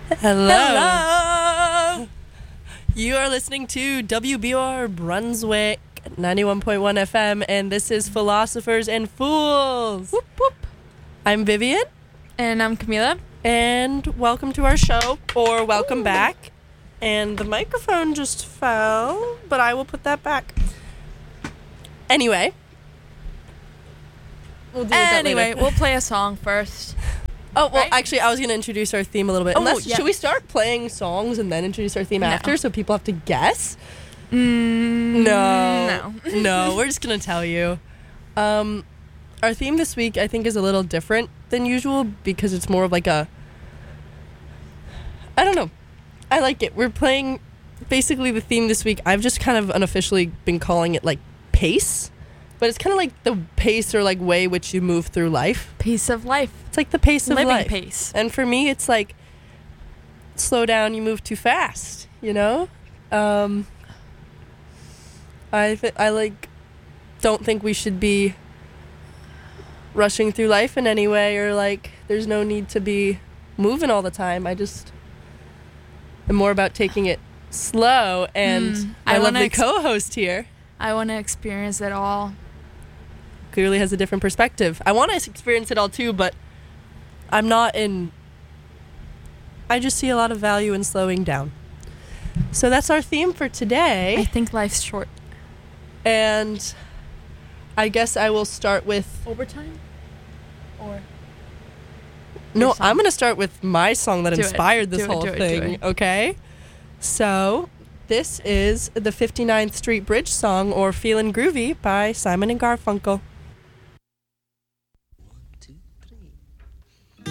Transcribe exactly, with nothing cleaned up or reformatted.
Hello. Hello. You are listening to W B R Brunswick ninety-one point one F M, and this is Philosophers and Fools. Whoop, whoop. I'm Vivian, And I'm Camila. and welcome to our show, or welcome Ooh. back. And the microphone just fell, but I will put that back. Anyway. We'll do that Anyway, later. we'll play a song first. Oh, well, Right? actually, I was going to introduce our theme a little bit. Oh, Unless, yeah. should we start playing songs and then introduce our theme No. after so people have to guess? Mm, No. No. No, we're just going to tell you. Um, our theme this week, I think, is a little different than usual because it's more of like a... I don't know. I like it. We're playing... Basically, the theme this week, I've just kind of unofficially been calling it, like, pace. But it's kind of like the pace or, like, way which you move through life. Pace of life. It's like the pace of Living life. pace. And for me, it's like, slow down, you move too fast, you know? Um, I th- I like, don't think we should be rushing through life in any way, or like, there's no need to be moving all the time. I just am more about taking it slow, and Mm, my I wanna lovely ex- co-host here I want to experience it all. clearly has a different perspective. I want to experience it all too, but I'm not in... I just see a lot of value in slowing down. So that's our theme for I today. think life's short. And I guess I will start with... Overtime? Or? No, song. I'm going to start with my song that Do it. inspired this Do it, whole do it, do thing, it. okay? So this is the fifty-ninth Street Bridge song, or Feelin' Groovy, by Simon and Garfunkel.